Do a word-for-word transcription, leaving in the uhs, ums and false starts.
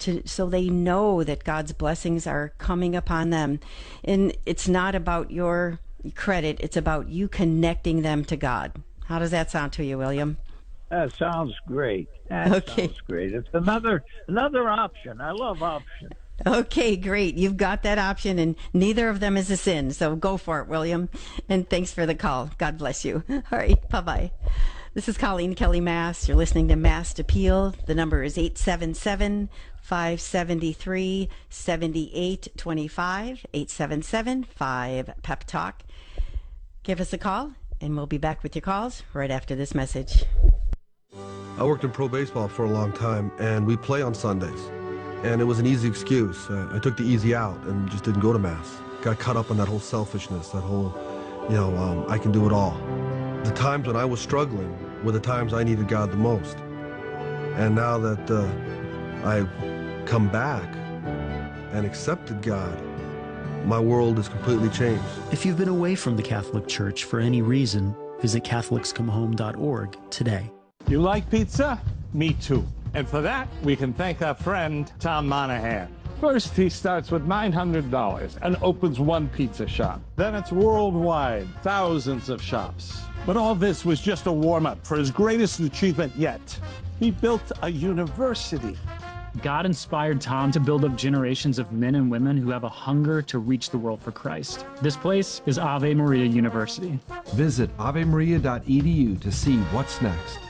to so they know that God's blessings are coming upon them. And it's not about your credit, it's about you connecting them to God. How does that sound to you, William? That sounds great. That Okay. sounds great. It's another another option. I love options. Okay, great. You've got that option, and neither of them is a sin. So go for it, William. And thanks for the call. God bless you. All right, bye-bye. This is Colleen Kelly Mass. You're listening to Mass Appeal. The number is eight seven seven, five seven three, seven eight two five, eight seven seven, five, P E P Talk. Give us a call, and we'll be back with your calls right after this message. I worked in pro baseball for a long time, and we play on Sundays. And it was an easy excuse. Uh, I took the easy out and just didn't go to Mass. Got caught up in that whole selfishness, that whole, you know, um, I can do it all. The times when I was struggling were the times I needed God the most. And now that uh, I've come back and accepted God, my world has completely changed. If you've been away from the Catholic Church for any reason, visit Catholics Come Home dot org today. You like pizza? Me too. And for that, we can thank our friend, Tom Monahan. First, he starts with nine hundred dollars and opens one pizza shop. Then it's worldwide, thousands of shops. But all this was just a warm-up for his greatest achievement yet. He built a university. God inspired Tom to build up generations of men and women who have a hunger to reach the world for Christ. This place is Ave Maria University. Visit ave maria dot e d u to see what's next.